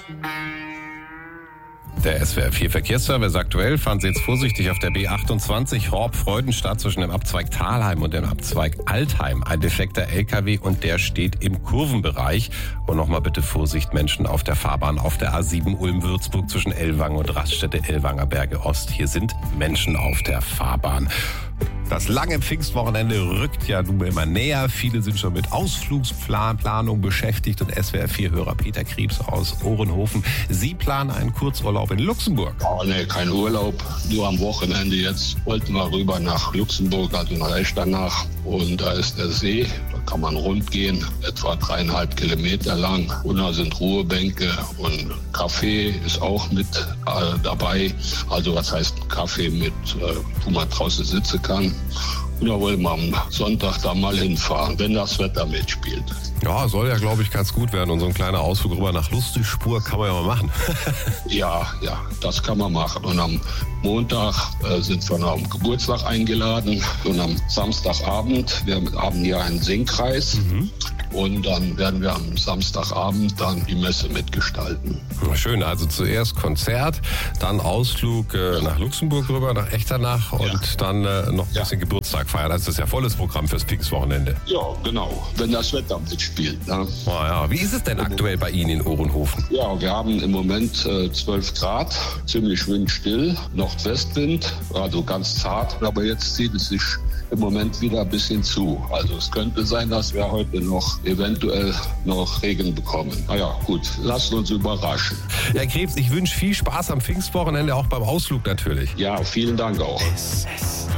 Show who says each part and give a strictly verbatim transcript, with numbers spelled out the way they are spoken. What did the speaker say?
Speaker 1: Der S W R vier Verkehrsservice aktuell. Fahren Sie jetzt vorsichtig auf der B achtundzwanzig Horb-Freudenstadt zwischen dem Abzweig Thalheim und dem Abzweig Altheim. Ein defekter L K W und der steht im Kurvenbereich. Und nochmal bitte Vorsicht, Menschen auf der Fahrbahn auf der A sieben Ulm-Würzburg zwischen Ellwangen und Raststätte Ellwanger Berge Ost. Hier sind Menschen auf der Fahrbahn. Das lange Pfingstwochenende rückt ja nun immer näher. Viele sind schon mit Ausflugsplanung beschäftigt. Und S W R vier Hörer Peter Krebs aus Ohrenhofen, Sie planen einen Kurzurlaub in Luxemburg.
Speaker 2: Oh nee, kein Urlaub, nur am Wochenende jetzt. Wollten wir rüber nach Luxemburg, also nach Echternach. Und da ist der See, da kann man rund gehen, etwa dreieinhalb Kilometer lang. Und da sind Ruhebänke und Kaffee ist auch mit äh, dabei. Also was heißt Kaffee mit, äh, wo man draußen sitzen kann. Und da wollen wir am Sonntag da mal hinfahren, wenn das Wetter mitspielt.
Speaker 1: Ja, soll ja, glaube ich, ganz gut werden. Und so ein kleiner Ausflug rüber nach Lustigspur kann man ja mal machen.
Speaker 2: ja, ja, das kann man machen. Und am Montag äh, sind wir noch am Geburtstag eingeladen. Und am Samstagabend, wir haben hier einen Singkreis. Mhm. Und dann werden wir am Samstagabend dann die Messe mitgestalten.
Speaker 1: Schön, also zuerst Konzert, dann Ausflug äh, nach Luxemburg rüber, nach Echternach und ja. dann äh, noch ein bisschen ja. Geburtstag feiern. Das ist ja volles Programm fürs Pfingstwochenende.
Speaker 2: Ja, genau, wenn das Wetter mitspielt. Ne?
Speaker 1: Oh, ja. Wie ist es denn aktuell bei Ihnen in Ohrenhofen?
Speaker 2: Ja, wir haben im Moment äh, zwölf Grad, ziemlich windstill, Nordwestwind, also ganz zart. Aber jetzt zieht es sich im Moment wieder ein bisschen zu. Also es könnte sein, dass wir heute noch eventuell noch Regen bekommen. Naja, gut, lasst uns überraschen.
Speaker 1: Herr Krebs, ich wünsche viel Spaß am Pfingstwochenende, auch beim Ausflug natürlich.
Speaker 2: Ja, vielen Dank auch.
Speaker 1: S S